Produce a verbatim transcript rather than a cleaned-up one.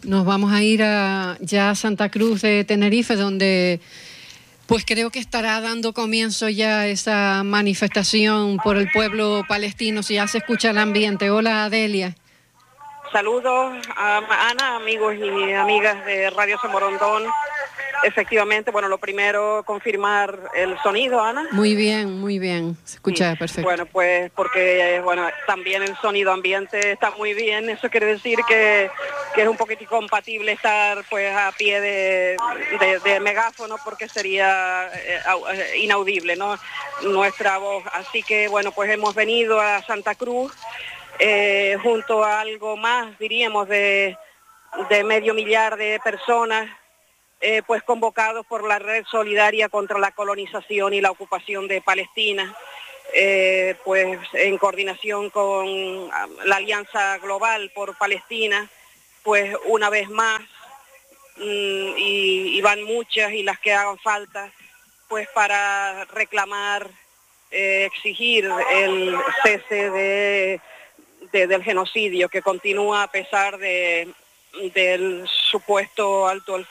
nos vamos a ir a, ya a Santa Cruz de Tenerife, donde pues creo que estará dando comienzo ya esa manifestación por el pueblo palestino, si ya se escucha el ambiente. Hola, Adelia. Saludos a Ana, amigos y amigas de Radio Somorondón. Efectivamente, bueno, lo primero, confirmar el sonido, Ana. Muy bien, muy bien, se escucha Sí. perfecto. Bueno, pues porque, bueno, también el sonido ambiente está muy bien, eso quiere decir que, que es un poquito incompatible estar pues a pie de, de, de megáfono, porque sería eh, inaudible, ¿no?, nuestra voz. Así que, bueno, pues hemos venido a Santa Cruz eh, junto a algo más, diríamos, de, de medio millar de personas, Eh, pues convocados por la Red Solidaria contra la Colonización y la Ocupación de Palestina, eh, pues en coordinación con la Alianza Global por Palestina, pues una vez más, mmm, y, y van muchas y las que hagan falta, pues para reclamar, eh, exigir el cese de, de, del genocidio que continúa a pesar de, del supuesto alto el